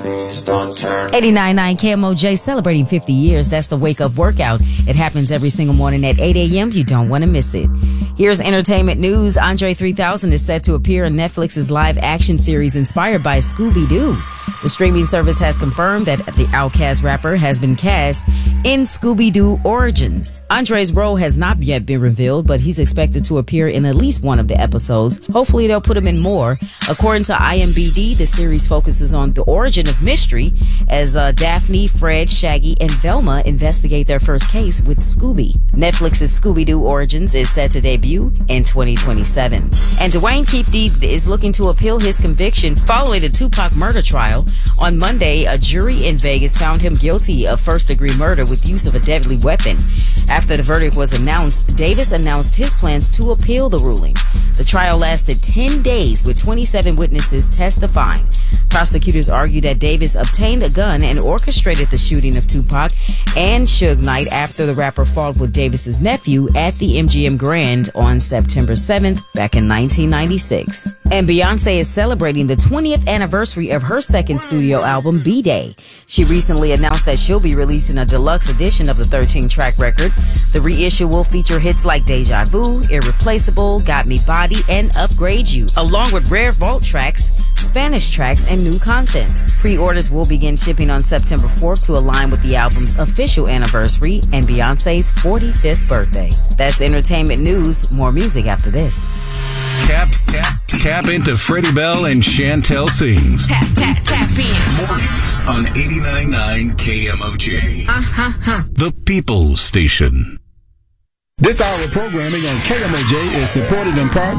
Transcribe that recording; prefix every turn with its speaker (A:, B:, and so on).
A: please don't turn.
B: 89.9 KMOJ celebrating 50 years. That's the Wake Up Workout. It happens every single morning at 8 a.m. You don't want to miss it. Here's entertainment news. Andre 3000 is set to appear in Netflix's live action series inspired by Scooby-Doo. The streaming service has confirmed that the Outkast rapper has been cast in Scooby-Doo Origins. Andre's role has not yet been revealed, but he's expected to appear in at least one of the episodes. Hopefully they'll put him in more. According to IMBD, the series focuses on the origin of mystery as Daphne, Fred, Shaggy, and Velma investigate their first case with Scooby. Netflix's Scooby-Doo Origins is set to debut in 2027. And Dwayne Keefe is looking to appeal his conviction following the Tupac murder trial. On Monday, a jury in Vegas found him guilty of first-degree murder with use of a deadly weapon. After the verdict was announced, Davis announced his plans to appeal the ruling. The trial lasted 10 days with 27 witnesses testifying. Prosecutors argue that Davis obtained a gun and orchestrated the shooting of Tupac and Suge Knight after the rapper fought with Davis's nephew at the MGM Grand on September 7th back in 1996. And Beyonce is celebrating the 20th anniversary of her second studio album, B-Day. She recently announced that she'll be releasing a deluxe edition of the 13-track record. The reissue will feature hits like Deja Vu, Irreplaceable, Got Me Body, and Upgrade You, along with rare vault tracks, Spanish tracks, and new content. Pre-orders will begin shipping on September 4th to align with the album's official anniversary and Beyonce's 45th birthday. That's entertainment news. More music after this.
C: Tap into Freddie Bell and Chantel Sings.
D: Tap in.
C: Mornings on 89.9 KMOJ. The People's Station.
E: This hour of programming on KMOJ is supported in part